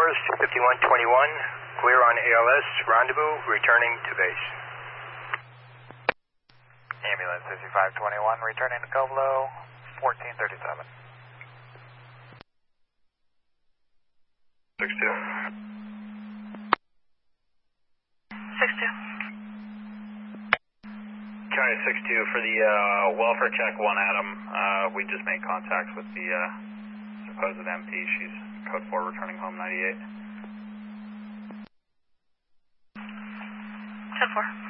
Forest, 5121, clear on ALS, rendezvous, returning to base. Ambulance 5521, returning to Covelo, 1437. 6-2. 6-2. County 6-2 for the welfare check 1 Adam. We just made contact with the supposed MP. She's code 4 returning home 98. 10-4.